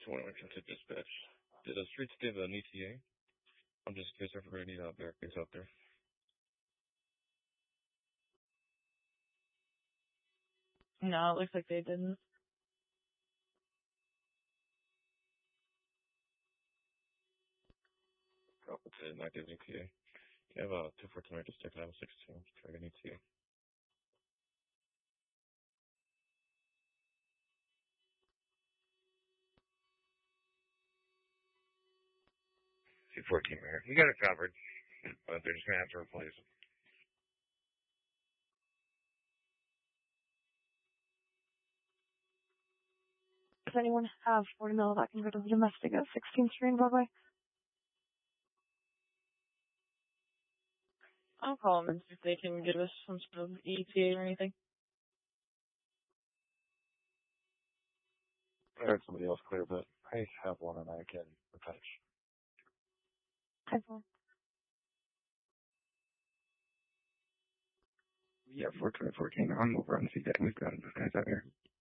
1 to dispatch. Did the streets give an ETA? I'm just in case everybody need barricades out there. No, it looks like they didn't. Oh, it did not give an ETA. You have a 214 just taking out 16. Try an ETA. 214 Mayor. You got it covered, but they're just gonna have to replace it. Does anyone have 40 mil that can go to the domestic at 16th Street in Broadway? I'll call them and see if they can give us some sort of ETA or anything. I heard somebody else clear, but I have one and I can attach. Yeah, 414. I'm over on the feedback. We've got enough guys out here.